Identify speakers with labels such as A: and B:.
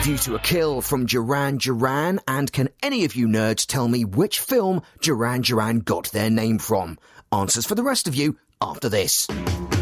A: due to a kill from Duran Duran, and can any of you nerds tell me which film Duran Duran got their name from? Answers for the rest of you after this.